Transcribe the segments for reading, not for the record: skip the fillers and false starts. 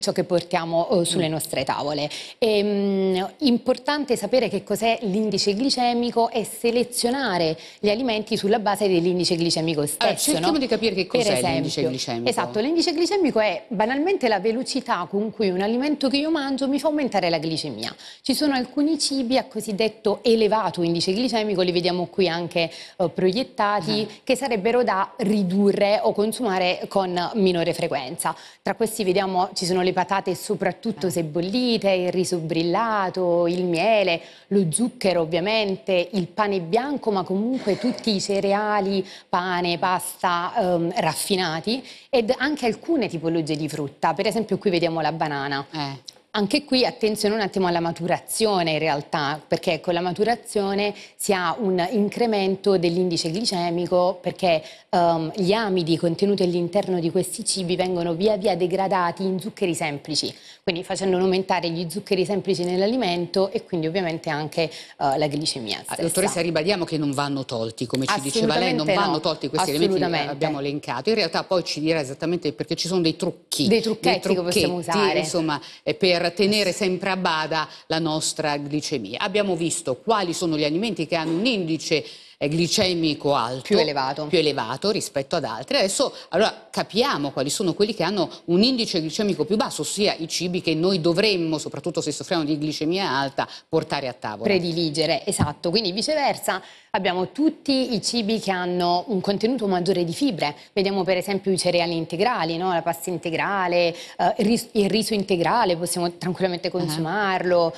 ciò che portiamo sulle nostre tavole. È importante sapere che cos'è l'indice glicemico e selezionare gli alimenti sulla base dell'indice glicemico stesso. Allora, cerchiamo di capire che cos'è l'indice glicemico. Esatto, l'indice glicemico è banalmente la velocità con cui un alimento che io mangio mi fa aumentare la glicemia. Ci sono alcuni cibi a cosiddetto elevato indice glicemico, li vediamo qui anche proiettati, che sarebbero da ridurre o consumare con minore frequenza. Tra questi vediamo ci sono le patate soprattutto se bollite, il riso brillato, il miele, lo zucchero ovviamente, il pane bianco, ma comunque tutti i cereali, pane, pasta raffinati ed anche alcune tipologie di frutta. Per esempio qui vediamo la banana. Anche qui attenzione un attimo alla maturazione in realtà, perché con la maturazione si ha un incremento dell'indice glicemico perché gli amidi contenuti all'interno di questi cibi vengono via via degradati in zuccheri semplici, quindi facendo aumentare gli zuccheri semplici nell'alimento e quindi ovviamente anche la glicemia stessa. Dottoressa, ribadiamo che non vanno tolti, come ci diceva lei, non vanno tolti questi elementi che abbiamo elencato. In realtà poi ci dirà esattamente perché ci sono dei trucchi. Dei trucchetti che possiamo usare. Insomma, per tenere sempre a bada la nostra glicemia. Abbiamo visto quali sono gli alimenti che hanno un indice glicemico alto, più elevato rispetto ad altri. Adesso allora capiamo quali sono quelli che hanno un indice glicemico più basso, ossia i cibi che noi dovremmo, soprattutto se soffriamo di glicemia alta, portare a tavola. Prediligere, esatto. Quindi viceversa abbiamo tutti i cibi che hanno un contenuto maggiore di fibre. Vediamo per esempio i cereali integrali, no? La pasta integrale, il riso integrale, possiamo tranquillamente consumarlo,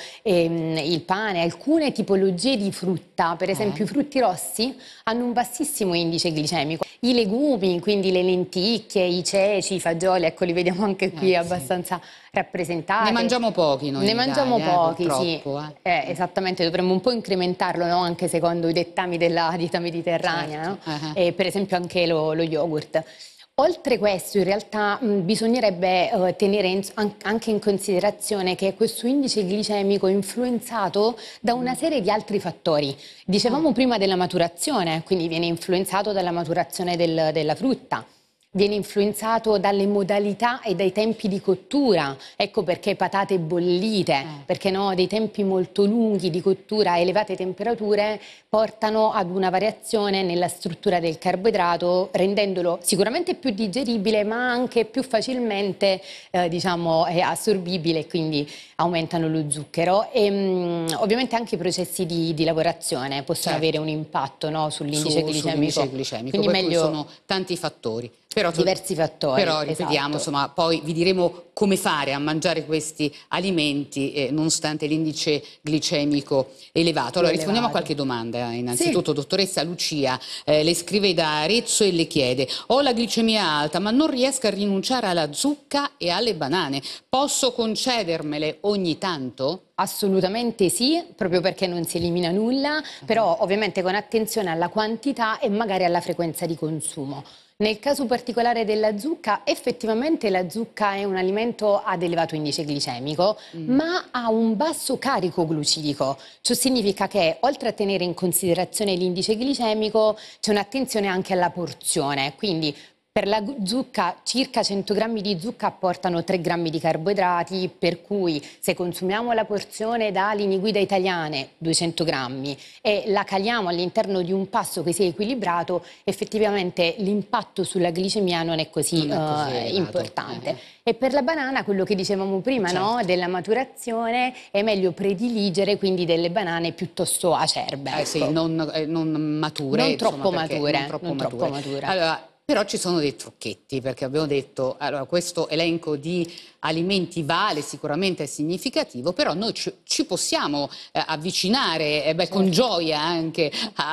il pane, alcune tipologie di frutta, per esempio i frutti rossi hanno un bassissimo indice glicemico. I legumi, quindi le lenticchie, i ceci, i fagioli, ecco li vediamo anche qui abbastanza rappresentati. Ne mangiamo pochi noi. Ne mangiamo pochi, sì. Esattamente, dovremmo un po' incrementarlo, no? Anche secondo i dettami della dieta mediterranea, no? Per esempio anche lo yogurt. Oltre questo in realtà bisognerebbe tenere anche in considerazione che questo indice glicemico è influenzato da una serie di altri fattori. Dicevamo prima della maturazione, quindi viene influenzato dalla maturazione della frutta. Viene influenzato dalle modalità e dai tempi di cottura, ecco perché patate bollite, perché no, dei tempi molto lunghi di cottura a elevate temperature portano ad una variazione nella struttura del carboidrato, rendendolo sicuramente più digeribile ma anche più facilmente diciamo assorbibile e quindi aumentano lo zucchero e ovviamente anche i processi di lavorazione possono avere un impatto, no, sull'indice glicemico. Quindi meglio... sono tanti fattori. Diversi fattori. Però ripetiamo, insomma, poi vi diremo come fare a mangiare questi alimenti nonostante l'indice glicemico elevato. Allora rispondiamo a qualche domanda. Innanzitutto, dottoressa Lucia, le scrive da Arezzo e le chiede: ho la glicemia alta ma non riesco a rinunciare alla zucca e alle banane. Posso concedermele ogni tanto? Assolutamente sì, proprio perché non si elimina nulla, però ovviamente con attenzione alla quantità e magari alla frequenza di consumo. Nel caso particolare della zucca, effettivamente la zucca è un alimento ad elevato indice glicemico, ma ha un basso carico glucidico. Ciò significa che, oltre a tenere in considerazione l'indice glicemico, c'è un'attenzione anche alla porzione. Quindi, per la zucca, circa 100 grammi di zucca apportano 3 grammi di carboidrati, per cui se consumiamo la porzione da linee guida italiane, 200 grammi, e la caliamo all'interno di un pasto che sia equilibrato, effettivamente l'impatto sulla glicemia non è così importante. E per la banana, quello che dicevamo prima, no? Della maturazione, è meglio prediligere quindi delle banane piuttosto acerbe. Sì, non mature. Non troppo mature. Non troppo mature. Allora, però ci sono dei trucchetti, perché abbiamo detto, allora questo elenco di alimenti vale, sicuramente è significativo, però noi ci possiamo avvicinare con gioia anche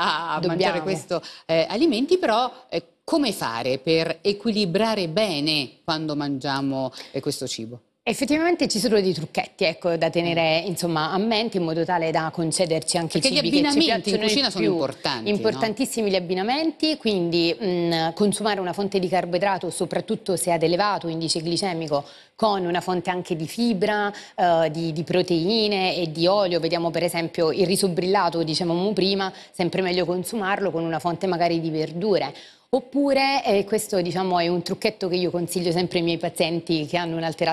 a mangiare questi alimenti, però come fare per equilibrare bene quando mangiamo questo cibo? Effettivamente ci sono dei trucchetti, ecco, da tenere insomma a mente in modo tale da concederci anche cibi che ci piacciono. Perché gli abbinamenti in cucina sono importanti. Importantissimi, no? Gli abbinamenti, quindi consumare una fonte di carboidrato, soprattutto se ad elevato indice glicemico, con una fonte anche di fibra, di proteine e di olio. Vediamo per esempio il riso brillato, dicevamo prima, sempre meglio consumarlo con una fonte magari di verdure. Oppure, questo diciamo è un trucchetto che io consiglio sempre ai miei pazienti che hanno un'alterazione